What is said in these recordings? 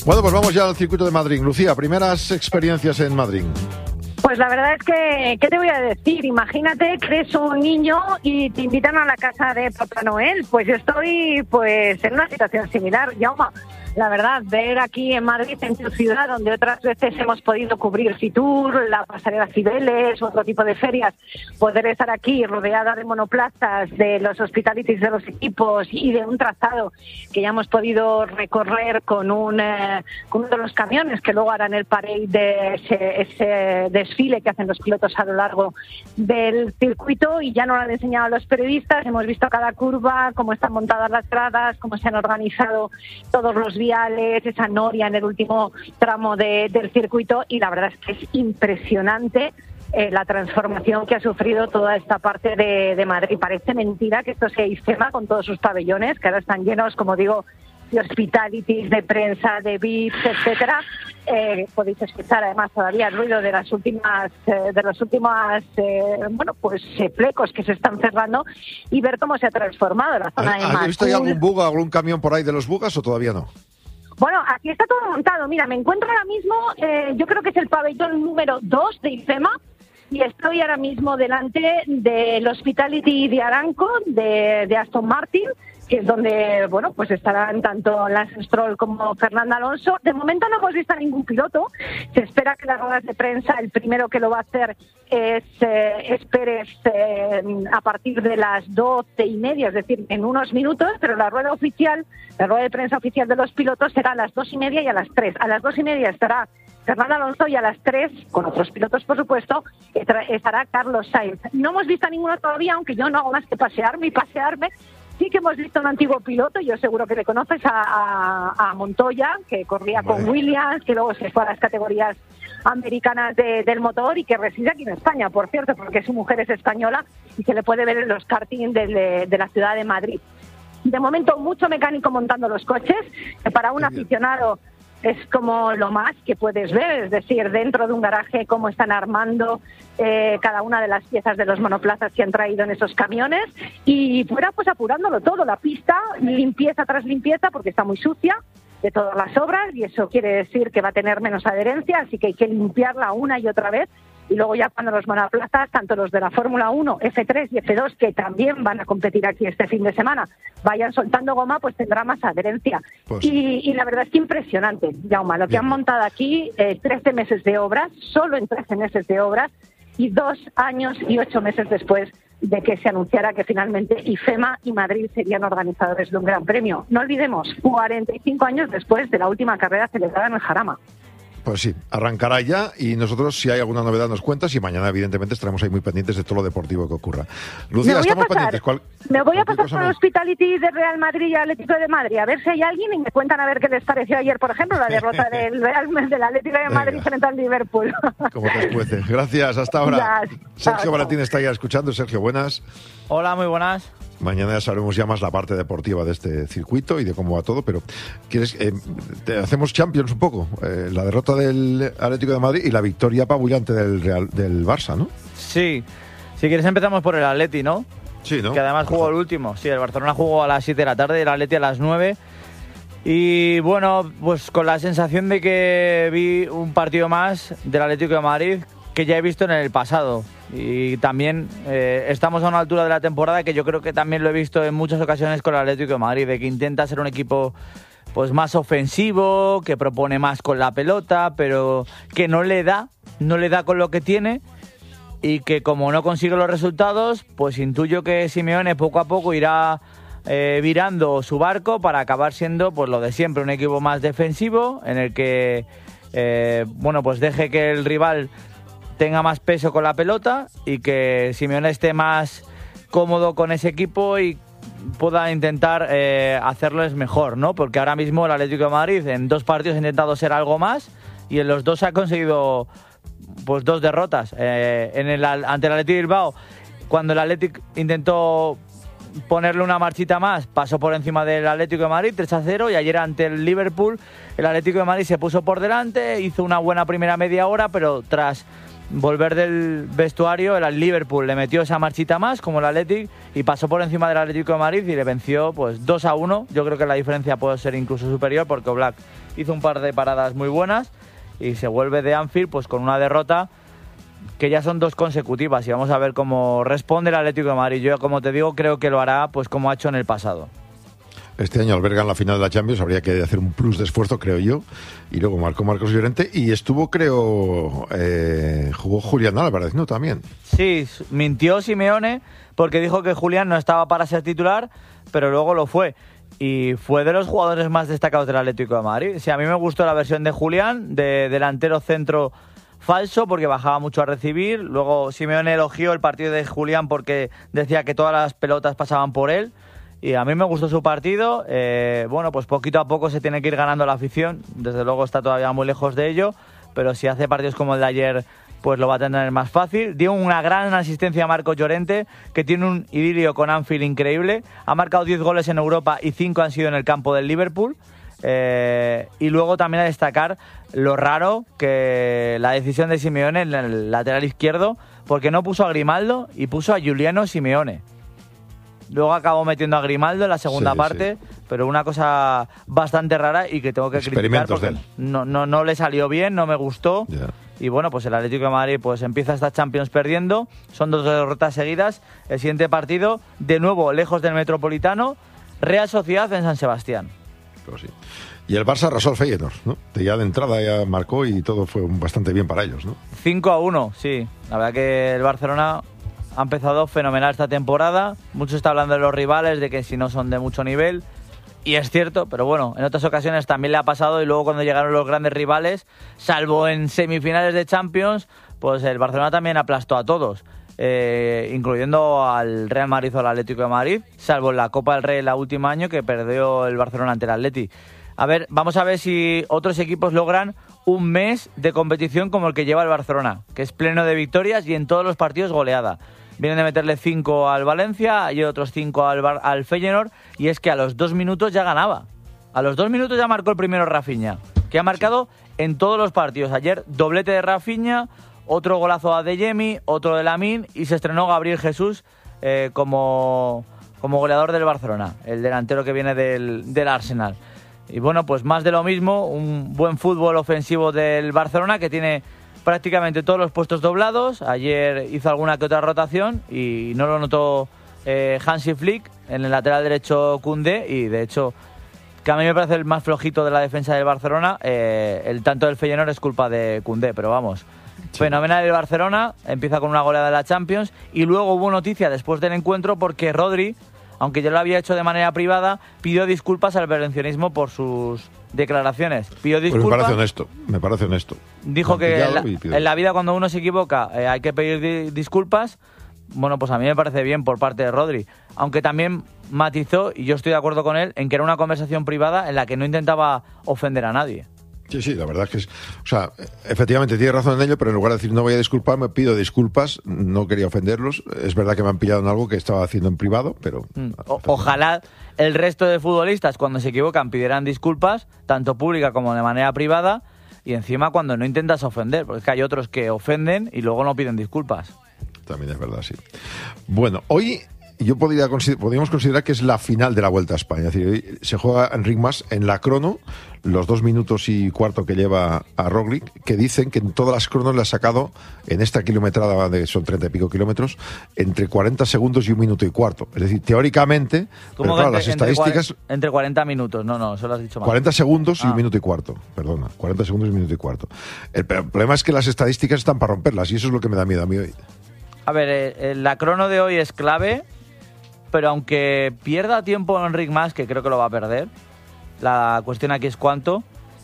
Bueno, pues vamos ya al circuito de Madrid. Lucía, primeras experiencias en Madrid. Pues la verdad es que, ¿qué te voy a decir? Imagínate que eres un niño y te invitan a la casa de Papá Noel. Pues yo estoy en una situación similar, Jaume. La verdad, ver aquí en Madrid, en tu ciudad, donde otras veces hemos podido cubrir Fitur, la pasarela Cibeles, otro tipo de ferias, poder estar aquí rodeada de monoplazas, de los hospitalities de los equipos y de un trazado que ya hemos podido recorrer con uno de los camiones que luego harán el parade de ese desfile que hacen los pilotos a lo largo del circuito, y ya nos lo han enseñado los periodistas. Hemos visto cada curva, cómo están montadas las gradas, cómo se han organizado todos los viales, esa noria en el último tramo del circuito, y la verdad es que es impresionante la transformación que ha sufrido toda esta parte de Madrid. Parece mentira que esto sea IFEMA con todos sus pabellones, que ahora están llenos, como digo, de hospitalities, de prensa, de VIPs, etcétera. Podéis escuchar además todavía el ruido de los últimos flecos que se están cerrando, y ver cómo se ha transformado la zona de Madrid. ¿Has visto ya algún bug, algún camión por ahí de los bugas o todavía no? Bueno, aquí está todo montado. Mira, me encuentro ahora mismo, yo creo que es el pabellón número 2 de IFEMA, y estoy ahora mismo delante del Hospitality de Aramco, de Aston Martin, que es donde, bueno, pues estarán tanto Lance Stroll como Fernando Alonso. De momento no hemos visto a ningún piloto. Se espera que las ruedas de prensa, el primero que lo va a hacer es Pérez a partir de las 12:30, es decir, en unos minutos, pero la rueda de prensa oficial de los pilotos será a las 2:30 y a las 3. A las 2:30 estará Fernando Alonso y a las 3, con otros pilotos por supuesto, estará Carlos Sainz. No hemos visto a ninguno todavía, aunque yo no hago más que pasearme. Sí que hemos visto a un antiguo piloto, yo seguro que le conoces, a Montoya, que corría con Williams, que luego se fue a las categorías americanas del motor y que reside aquí en España, por cierto, porque su mujer es española y se le puede ver en los karting de la ciudad de Madrid. De momento, mucho mecánico montando los coches, que para un aficionado es como lo más que puedes ver, es decir, dentro de un garaje cómo están armando cada una de las piezas de los monoplazas que han traído en esos camiones, y fuera pues apurándolo todo, la pista, limpieza tras limpieza, porque está muy sucia de todas las obras, y eso quiere decir que va a tener menos adherencia, así que hay que limpiarla una y otra vez. Y luego ya cuando los monoplazas, tanto los de la Fórmula 1, F3 y F2, que también van a competir aquí este fin de semana, vayan soltando goma, pues tendrá más adherencia. Pues, y la verdad es que impresionante, Jaume, lo que han montado aquí, 13 meses de obras, solo en 13 meses de obras, y 2 años y 8 meses después de que se anunciara que finalmente IFEMA y Madrid serían organizadores de un gran premio. No olvidemos, 45 años después de la última carrera celebrada en el Jarama. Pues sí, arrancará ya, y nosotros, si hay alguna novedad, nos cuentas, y mañana, evidentemente, estaremos ahí muy pendientes de todo lo deportivo que ocurra. Lucía, estamos pendientes. Me voy a pasar por el Hospitality de Real Madrid y Atlético de Madrid, a ver si hay alguien, y me cuentan a ver qué les pareció ayer, por ejemplo, la derrota del Atlético de Madrid frente al Liverpool. Como te escuece. Gracias, hasta ahora. Sergio Valentín está ya escuchando. Sergio, buenas. Hola, muy buenas. Mañana ya sabremos ya más la parte deportiva de este circuito y de cómo va todo, pero ¿quieres hacemos Champions un poco? La derrota del Atlético de Madrid y la victoria apabullante del Barça, ¿no? Sí. Si quieres empezamos por el Atleti, ¿no? Sí, ¿no? Que además jugó el último. Sí, el Barcelona jugó a las 7 de la tarde, el Atleti a las 9. Y bueno, pues con la sensación de que vi un partido más del Atlético de Madrid que ya he visto en el pasado. Y también estamos a una altura de la temporada que yo creo que también lo he visto en muchas ocasiones con el Atlético de Madrid, de que intenta ser un equipo pues más ofensivo, que propone más con la pelota, pero que no le da con lo que tiene, y que como no consigue los resultados, pues intuyo que Simeone poco a poco irá virando su barco para acabar siendo pues lo de siempre, un equipo más defensivo, en el que pues deje que el rival tenga más peso con la pelota y que Simeone esté más cómodo con ese equipo y pueda intentar hacerles mejor, ¿no? Porque ahora mismo el Atlético de Madrid en 2 partidos ha intentado ser algo más y en los 2 ha conseguido pues 2 derrotas. Ante el Athletic Bilbao, cuando el Athletic intentó ponerle una marchita más, pasó por encima del Atlético de Madrid 3-0, y ayer ante el Liverpool el Atlético de Madrid se puso por delante, hizo una buena primera media hora, pero tras volver del vestuario, el Liverpool le metió esa marchita más, como el Athletic, y pasó por encima del Atlético de Madrid y le venció pues 2-1. Yo creo que la diferencia puede ser incluso superior porque Oblak hizo un par de paradas muy buenas y se vuelve de Anfield pues con una derrota que ya son 2 consecutivas y vamos a ver cómo responde el Atlético de Madrid. Yo, como te digo, creo que lo hará pues como ha hecho en el pasado. Este año albergan la final de la Champions, habría que hacer un plus de esfuerzo, creo yo. Y luego marcó Marcos Llorente y estuvo, creo, jugó Julián Álvarez, ¿no? También. Sí, mintió Simeone porque dijo que Julián no estaba para ser titular, pero luego lo fue. Y fue de los jugadores más destacados del Atlético de Madrid. Sí, a mí me gustó la versión de Julián, de delantero centro falso, porque bajaba mucho a recibir. Luego Simeone elogió el partido de Julián porque decía que todas las pelotas pasaban por él. Y a mí me gustó su partido. Bueno, pues poquito a poco se tiene que ir ganando la afición. Desde luego está todavía muy lejos de ello. Pero si hace partidos como el de ayer, pues lo va a tener más fácil. Dio una gran asistencia a Marcos Llorente, que tiene un idilio con Anfield increíble. Ha marcado 10 goles en Europa y 5 han sido en el campo del Liverpool. Y luego también a destacar lo raro que la decisión de Simeone en el lateral izquierdo, porque no puso a Grimaldo y puso a Giuliano Simeone. Luego acabó metiendo a Grimaldo en la segunda parte, pero una cosa bastante rara y que tengo que criticar porque no le salió bien, no me gustó. Yeah. Y bueno, pues el Atlético de Madrid pues empieza esta Champions perdiendo, son 2 derrotas seguidas. El siguiente partido, de nuevo lejos del Metropolitano, Real Sociedad en San Sebastián. Pues sí. Y el Barça arrasó al Feyenoord, ¿no? Ya de entrada ya marcó y todo fue bastante bien para ellos, ¿no? 5-1, sí. La verdad que el Barcelona ha empezado fenomenal esta temporada. Mucho está hablando de los rivales, de que si no son de mucho nivel. Y es cierto, pero bueno, en otras ocasiones también le ha pasado y luego cuando llegaron los grandes rivales, salvo en semifinales de Champions, pues el Barcelona también aplastó a todos, incluyendo al Real Madrid o al Atlético de Madrid, salvo en la Copa del Rey el último año que perdió el Barcelona ante el Atleti. A ver, vamos a ver si otros equipos logran un mes de competición como el que lleva el Barcelona, que es pleno de victorias y en todos los partidos goleada. Vienen de meterle 5 al Valencia y otros 5 al Feyenoord, y es que a los 2 minutos ya ganaba. A los 2 minutos ya marcó el primero Rafinha, que ha marcado en todos los partidos. Ayer doblete de Rafinha, otro golazo a Adeyemi, otro de Lamine, y se estrenó Gabriel Jesús como goleador del Barcelona, el delantero que viene del Arsenal. Y bueno, pues más de lo mismo, un buen fútbol ofensivo del Barcelona que tiene prácticamente todos los puestos doblados. Ayer hizo alguna que otra rotación y no lo notó Hansi Flick en el lateral derecho Koundé, y de hecho que a mí me parece el más flojito de la defensa del Barcelona. El tanto del Feyenoord es culpa de Koundé, pero vamos, sí. Fenomenal el Barcelona, empieza con una goleada de la Champions y luego hubo noticia después del encuentro porque Rodri, aunque ya lo había hecho de manera privada, pidió disculpas al valencianismo por sus declaraciones. Pidió disculpas. Pues me parece honesto. Dijo que en la vida cuando uno se equivoca hay que pedir disculpas. Bueno, pues a mí me parece bien por parte de Rodri. Aunque también matizó, y yo estoy de acuerdo con él, en que era una conversación privada en la que no intentaba ofender a nadie. Sí, la verdad es que efectivamente tiene razón en ello, pero en lugar de decir no voy a disculparme, pido disculpas, no quería ofenderlos. Es verdad que me han pillado en algo que estaba haciendo en privado, pero... Ojalá el resto de futbolistas cuando se equivocan pidieran disculpas, tanto pública como de manera privada, y encima cuando no intentas ofender, porque es que hay otros que ofenden y luego no piden disculpas. También es verdad, sí. Bueno, hoy... podríamos considerar que es la final de la Vuelta a España. Es decir, hoy se juega Enric Mas en la crono, los 2 minutos y cuarto que lleva a Roglic, que dicen que en todas las cronos le ha sacado, en esta kilometrada, son 30 y pico kilómetros, entre 40 segundos y 1 minuto y cuarto. Es decir, teóricamente, pero claro, las estadísticas... Entre 40 minutos, no, eso lo has dicho mal. 40 segundos y 1 minuto y cuarto, perdona, 40 segundos y 1 minuto y cuarto. El problema es que las estadísticas están para romperlas, y eso es lo que me da miedo a mí hoy. A ver, la crono de hoy es clave, pero aunque pierda tiempo Enric Mas, que creo que lo va a perder, la cuestión aquí es cuánto.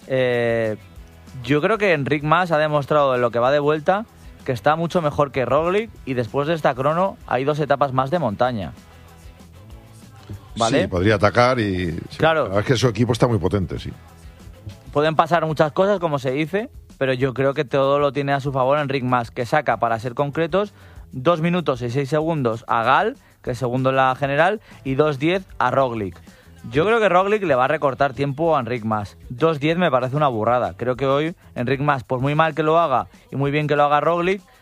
Yo creo que Enric Mas ha demostrado en lo que va de vuelta que está mucho mejor que Roglic, y después de esta crono hay 2 etapas más de montaña. ¿Vale? Sí, podría atacar y... Sí, claro. La verdad es que su equipo está muy potente, sí. Pueden pasar muchas cosas, como se dice, pero yo creo que todo lo tiene a su favor Enric Mas, que saca, para ser concretos, 2 minutos y 6 segundos a Gal, que es segundo en la general, y 2.10 a Roglic. Yo creo que Roglic le va a recortar tiempo a Enric Mas. 2.10 me parece una burrada. Creo que hoy Enric Mas, por muy mal que lo haga y muy bien que lo haga Roglic,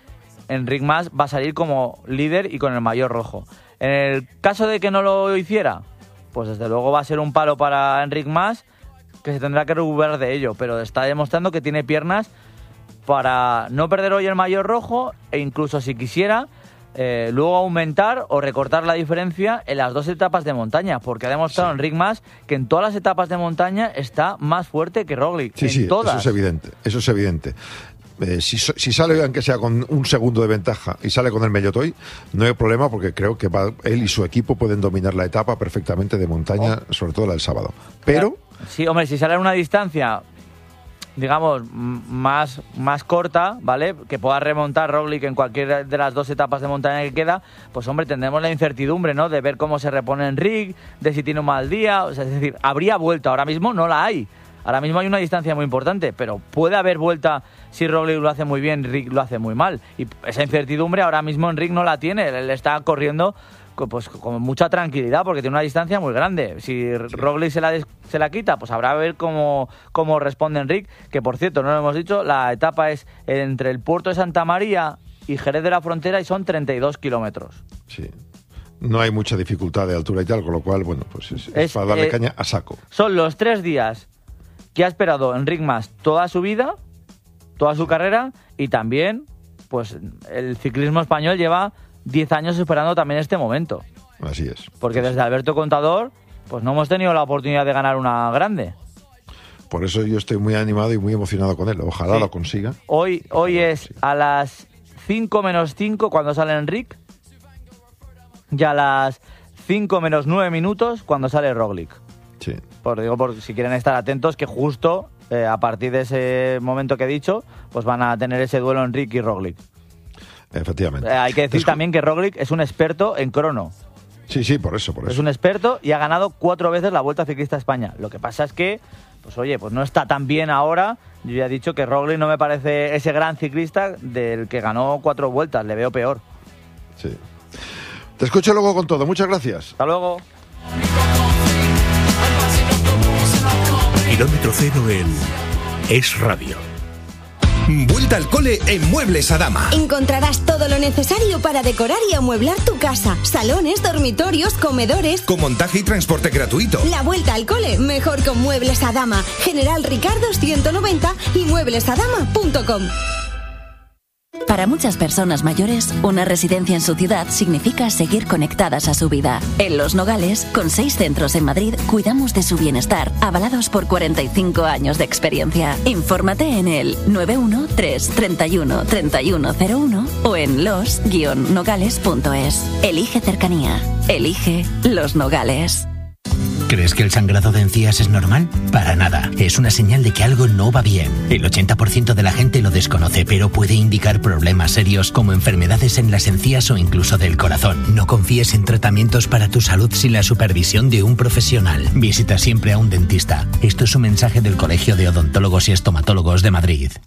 Enric Mas va a salir como líder y con el maillot rojo. En el caso de que no lo hiciera, pues desde luego va a ser un palo para Enric Mas, que se tendrá que recuperar de ello, pero está demostrando que tiene piernas para no perder hoy el maillot rojo e incluso si quisiera luego aumentar o recortar la diferencia en las 2 etapas de montaña, porque ha demostrado Enric Mas que en todas las etapas de montaña está más fuerte que Roglic. Sí, todas. Eso es evidente. Si sale, aunque sea con un segundo de ventaja, y sale con el Mellot hoy, no hay problema, porque creo que él y su equipo pueden dominar la etapa perfectamente de montaña, sobre todo la del sábado. Pero... Sí, hombre, si sale a una distancia, digamos, más corta, ¿vale? Que pueda remontar Roglic en cualquiera de las 2 etapas de montaña que queda, pues hombre, tendremos la incertidumbre, ¿no? De ver cómo se repone Enric, de si tiene un mal día, o sea, es decir, habría vuelta, ahora mismo no la hay. Ahora mismo hay una distancia muy importante, pero puede haber vuelta si Roglic lo hace muy bien, Enric lo hace muy mal. Y esa incertidumbre ahora mismo Enric no la tiene, él está corriendo pues con mucha tranquilidad porque tiene una distancia muy grande. Si Roglic se la quita, pues habrá que ver cómo responde Enric, que por cierto, no lo hemos dicho, la etapa es entre el puerto de Santa María y Jerez de la Frontera y son 32 kilómetros. Sí. No hay mucha dificultad de altura y tal, con lo cual, bueno, pues es para darle caña a saco. Son los 3 días que ha esperado Enric Mas toda su vida, toda su carrera, y también, pues el ciclismo español lleva 10 años esperando también este momento. Así es. Porque desde Alberto Contador, pues no hemos tenido la oportunidad de ganar una grande. Por eso yo estoy muy animado y muy emocionado con él. Ojalá lo consiga. Hoy es a las 5 menos 5 cuando sale Enric, y a las 5 menos 9 minutos cuando sale Roglic. Sí. Por si quieren estar atentos, que justo a partir de ese momento que he dicho, pues van a tener ese duelo Enric y Roglic. Efectivamente. Hay que decir también que Roglic es un experto en crono. Sí, por eso. Es un experto y ha ganado 4 veces la Vuelta Ciclista a España. Lo que pasa es que, pues oye, pues no está tan bien ahora. Yo ya he dicho que Roglic no me parece ese gran ciclista del que ganó 4 vueltas, le veo peor. Sí. Te escucho luego con todo. Muchas gracias. Hasta luego. Kilómetro cero en Es Radio. Vuelta al cole en Muebles Adama. Encontrarás todo lo necesario para decorar y amueblar tu casa. Salones, dormitorios, comedores. Con montaje y transporte gratuito. La vuelta al cole, mejor con Muebles Adama. General Ricardo 190 y mueblesadama.com. Para muchas personas mayores, una residencia en su ciudad significa seguir conectadas a su vida. En Los Nogales, con 6 centros en Madrid, cuidamos de su bienestar, avalados por 45 años de experiencia. Infórmate en el 913 31 3101 o en los-nogales.es. Elige cercanía. Elige Los Nogales. ¿Crees que el sangrado de encías es normal? Para nada. Es una señal de que algo no va bien. El 80% de la gente lo desconoce, pero puede indicar problemas serios como enfermedades en las encías o incluso del corazón. No confíes en tratamientos para tu salud sin la supervisión de un profesional. Visita siempre a un dentista. Esto es un mensaje del Colegio de Odontólogos y Estomatólogos de Madrid.